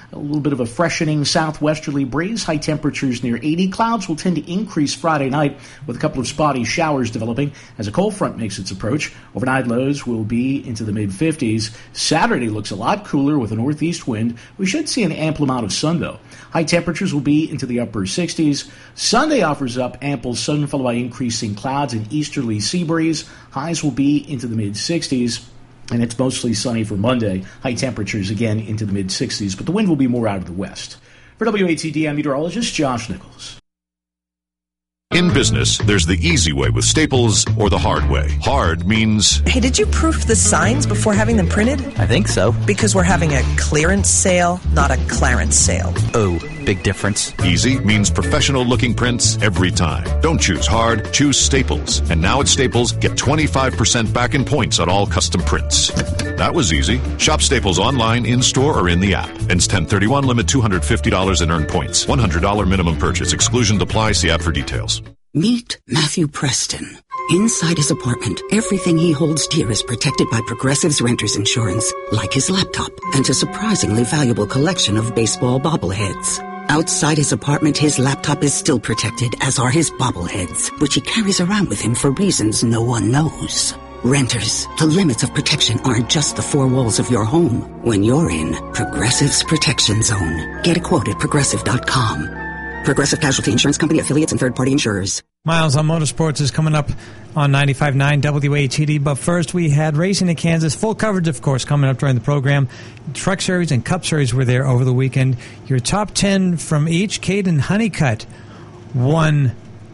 A little bit of a freshening southwesterly breeze, high temperatures near 80. Clouds will tend to increase Friday night with a couple of spotty showers developing as a cold front makes its approach. Overnight lows will be into the mid-50s. Saturday looks a lot cooler with a northeast wind. We should see an ample amount of sun, though. High temperatures will be into the upper 60s. Sunday offers up ample sun followed by increasing clouds and easterly sea breeze. Highs will be into the mid-60s. And it's mostly sunny for Monday. High temperatures again into the mid-60s, but the wind will be more out of the west. For WATD, I'm meteorologist Josh Nichols. In business, there's the easy way with Staples or the hard way. Hard means... Hey, did you proof the signs before having them printed? I think so. Because we're having a clearance sale, not a clarence sale. Oh, big difference. Easy means professional-looking prints every time. Don't choose hard, choose Staples. And now at Staples, get 25% back in points on all custom prints. That was easy. Shop Staples online, in-store, or in the app. Ends 10/31, limit $250 and earn points. $100 minimum purchase. Exclusion apply. See app for details. Meet Matthew Preston. Inside his apartment, everything he holds dear is protected by Progressive's Renter's Insurance, like his laptop and a surprisingly valuable collection of baseball bobbleheads. Outside his apartment, his laptop is still protected, as are his bobbleheads, which he carries around with him for reasons no one knows. Renters, the limits of protection aren't just the four walls of your home. When you're in Progressive's Protection Zone, get a quote at Progressive.com. Progressive Casualty Insurance Company, affiliates, and third-party insurers. Miles on Motorsports is coming up on 95.9 WATD. But first, we had Racing in Kansas. Full coverage, of course, coming up during the program. Truck Series and Cup Series were there over the weekend. Your top 10 from each. Caden Honeycutt won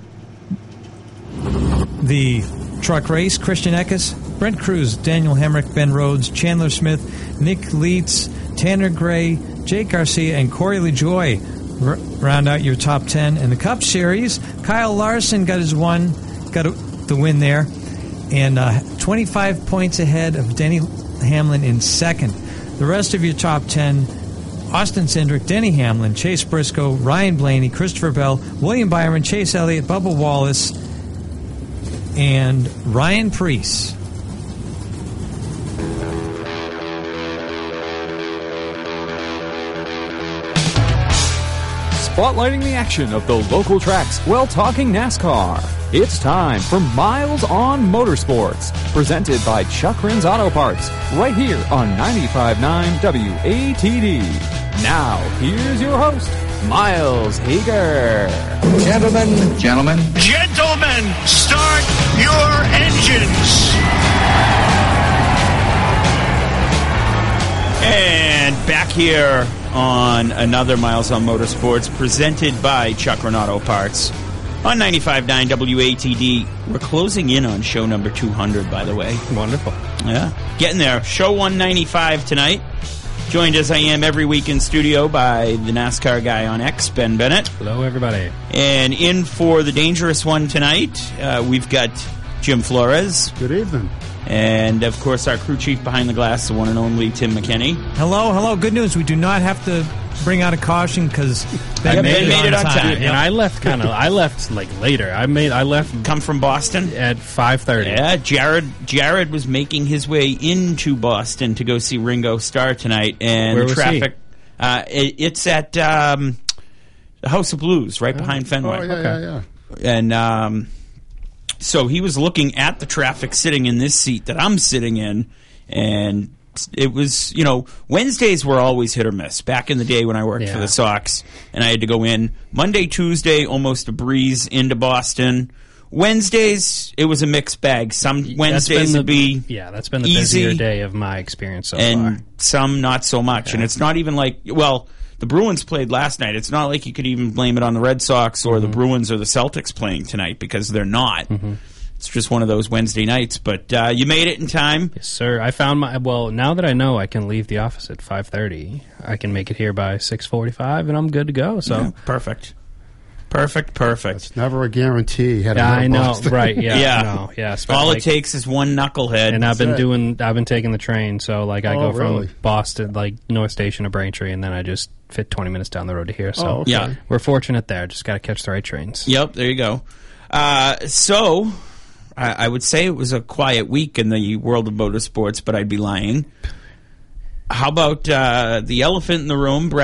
the truck race. Christian Eckes, Brent Cruz, Daniel Hemrick, Ben Rhodes, Chandler Smith, Nick Leitz, Tanner Gray, Jake Garcia, and Corey LaJoy round out your top 10 in the Cup Series. Kyle Larson got the win there, and 25 points ahead of Denny Hamlin in second. The rest of your top 10: Austin Cindric, Denny Hamlin, Chase Briscoe, Ryan Blaney, Christopher Bell, William Byron, Chase Elliott, Bubba Wallace, and Ryan Preece. Spotlighting the action of the local tracks while talking NASCAR. It's time for Miles on Motorsports, presented by Chuck Rins Auto Parts, right here on 95.9 WATD. Now, here's your host, Miles Hager. Gentlemen, start your engines. And back here on another Miles on Motorsports, presented by Chuck Renato Parts on 95.9 WATD. We're closing in on show number 200, by the way. Wonderful. Yeah, getting there. Show 195 tonight. Joined as I am every week in studio by the NASCAR guy on X, Ben Bennett. Hello, everybody. And in for the dangerous one tonight, we've got Jim Flores. Good evening. And, of course, our crew chief behind the glass, the one and only Tim McKinney. Hello. Good news. We do not have to bring out a caution because Ben made it on time. And I left later. I left. Come from Boston? At 5:30. Yeah, Jared was making his way into Boston to go see Ringo Starr tonight. And where the traffic, it's at the House of Blues, right behind Fenway. Oh, yeah. And so he was looking at the traffic sitting in this seat that I'm sitting in, and it was, Wednesdays were always hit or miss. Back in the day when I worked for the Sox, and I had to go in Monday, Tuesday, almost a breeze into Boston. Wednesdays, it was a mixed bag. Some Wednesdays would be that's been the easy, busier day of my experience so and far. some not so much. And it's not even like, the Bruins played last night. It's not like you could even blame it on the Red Sox or the Bruins or the Celtics playing tonight, because they're not. Mm-hmm. It's just one of those Wednesday nights. But you made it in time. Yes, sir. I found now that I know I can leave the office at 5:30, I can make it here by 6:45, and I'm good to go. So yeah, perfect. It's never a guarantee. I know, Boston. right? Yeah, No. yeah. All it takes is one knucklehead, and I've been taking the train. So I go really? from Boston, North Station to Braintree, and then I just fit 20 minutes down the road to here. So yeah, we're fortunate there. Just got to catch the right trains. Yep, there you go. So I would say it was a quiet week in the world of motorsports, but I'd be lying. How about the elephant in the room, Brad